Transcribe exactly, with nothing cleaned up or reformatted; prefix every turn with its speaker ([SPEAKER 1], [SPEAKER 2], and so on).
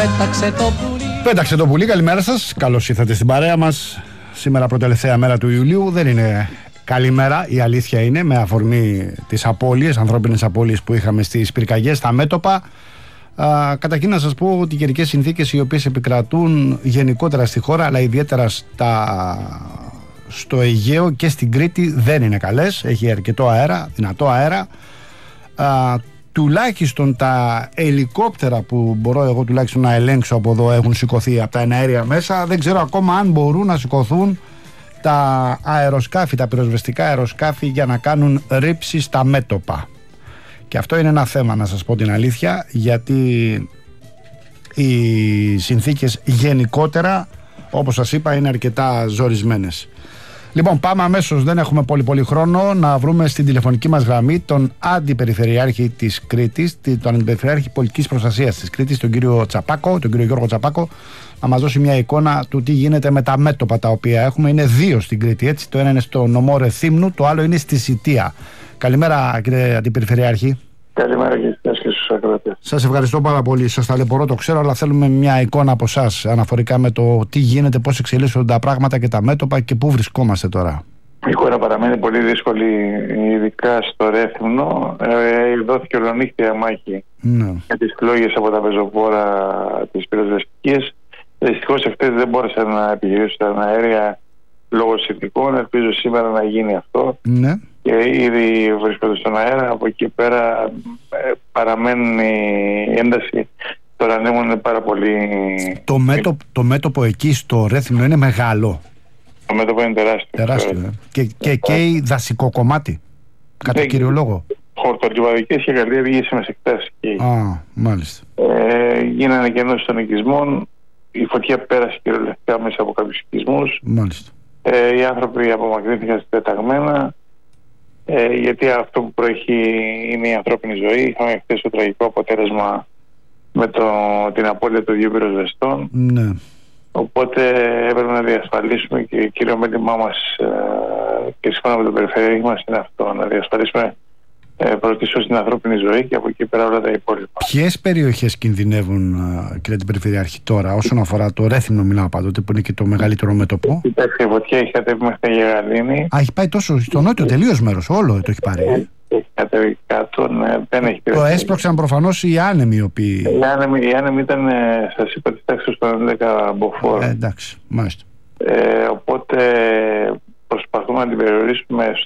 [SPEAKER 1] Πέταξε το πουλί.
[SPEAKER 2] Πέταξε το πουλί, καλημέρα σας. Καλώς ήρθατε στην παρέα μας. Σήμερα προτελευταία μέρα του Ιουλίου. Δεν είναι καλή μέρα, η αλήθεια είναι, με αφορμή τις απώλειες, ανθρώπινες απώλειες που είχαμε στις πυρκαγιές, στα μέτωπα. Α, καταρχήν να σας πω ότι οι καιρικές συνθήκες οι οποίες επικρατούν γενικότερα στη χώρα, αλλά ιδιαίτερα στα, στο Αιγαίο και στην Κρήτη, δεν είναι καλές. Έχει αρκετό αέρα, δυνατό αέρα. Α, τουλάχιστον τα ελικόπτερα που μπορώ εγώ τουλάχιστον να ελέγξω από εδώ έχουν σηκωθεί από τα εναέρια μέσα. Δεν ξέρω ακόμα αν μπορούν να σηκωθούν τα αεροσκάφη, τα πυροσβεστικά αεροσκάφη για να κάνουν ρήψη στα μέτωπα. Και αυτό είναι ένα θέμα, να σας πω την αλήθεια, γιατί οι συνθήκες γενικότερα, όπως σας είπα, είναι αρκετά ζορισμένες. Λοιπόν, πάμε αμέσως, δεν έχουμε πολύ πολύ χρόνο, να βρούμε στην τηλεφωνική μας γραμμή τον Αντιπεριφερειάρχη της Κρήτης, τον Αντιπεριφερειάρχη Πολιτικής Προστασίας της Κρήτης, τον κύριο Τσαπάκο, τον κύριο Γιώργο Τσαπάκο, να μας δώσει μια εικόνα του τι γίνεται με τα μέτωπα τα οποία έχουμε. Είναι δύο στην Κρήτη, έτσι. Το ένα είναι στο νομό Ρεθύμνου, το άλλο είναι στη Σιτία. Καλημέρα, κύριε Αντιπεριφερειάρχη.
[SPEAKER 3] Καλημέρα και στους ακροατές.
[SPEAKER 2] Σας ευχαριστώ πάρα πολύ. Σας ταλαιπωρώ, το ξέρω, αλλά θέλουμε μια εικόνα από εσάς αναφορικά με το τι γίνεται, πώς εξελίσσονται τα πράγματα και τα μέτωπα και πού βρισκόμαστε τώρα.
[SPEAKER 3] Η εικόνα παραμένει πολύ δύσκολη, ειδικά στο Ρέθυμνο. Ε, δόθηκε ολονύχτια μάχη
[SPEAKER 2] ναι.
[SPEAKER 3] για τις φλόγες από τα πεζοπόρα της πυροσβεστικής. Δυστυχώς αυτές δεν μπόρεσαν να επιχειρήσουν τα αέρια λόγω συνθηκών. Ελπίζω σήμερα να γίνει αυτό.
[SPEAKER 2] Ναι.
[SPEAKER 3] Και ήδη βρίσκονται στον αέρα. Από εκεί πέρα ε, παραμένει η ένταση. Τώρα ανέμουν είναι πάρα πολύ.
[SPEAKER 2] Το μέτωπο, το μέτωπο εκεί στο Ρέθυμνο είναι μεγάλο.
[SPEAKER 3] Το μέτωπο είναι τεράστιο.
[SPEAKER 2] Τεράστιο. Ε. Και, και, και η δασικό κομμάτι. Κατά κύριο λόγο.
[SPEAKER 3] Χορτολιβαδικές και καλλιέργειες σε εκτάσεις.
[SPEAKER 2] Α, μάλιστα.
[SPEAKER 3] Ε, γίνανε κενώσεις των οικισμών. Η φωτιά πέρασε κυριολεκτικά μέσα από κάποιους οικισμούς.
[SPEAKER 2] Μάλιστα.
[SPEAKER 3] Ε, οι άνθρωποι απομακρύνθηκαν τεταγμένα. Ε, γιατί αυτό που προέχει είναι η ανθρώπινη ζωή. Είχαμε χθες το τραγικό αποτέλεσμα με το, την απώλεια των δύο πυροσβεστών.
[SPEAKER 2] Ναι.
[SPEAKER 3] Οπότε έπρεπε να διασφαλίσουμε, και κύριο μέλημά μας ε, και σύμφωνα με τον περιφερειάρχη μας είναι αυτό, να διασφαλίσουμε ε, πρωτίστως την ανθρώπινη ζωή και από εκεί πέρα όλα τα υπόλοιπα.
[SPEAKER 2] Ποιες περιοχές κινδυνεύουν, κύριε την Περιφερειάρχη, τώρα, όσον αφορά το Ρέθυμνο, μιλάω πάντοτε, που είναι και το μεγαλύτερο μέτωπο?
[SPEAKER 3] Κοιτάξτε, η φωτιά έχει κατέβει μέχρι τα Γεγαλήνη.
[SPEAKER 2] Α, έχει πάει τόσο στο νότιο τελείως μέρος, όλο το έχει πάρει. Ε?
[SPEAKER 3] Έχει κατέβει κάτω, ναι, δεν έχει.
[SPEAKER 2] Το έσπρωξαν προφανώς οι άνεμοι οι οποίοι.
[SPEAKER 3] Οι άνεμοι, οι άνεμοι ήταν, σας είπα, της τάξης των έντεκα μποφόρ.
[SPEAKER 2] Ε, εντάξει, μάλιστα.
[SPEAKER 3] Ε, οπότε προσπαθούμε να την περιορίσουμε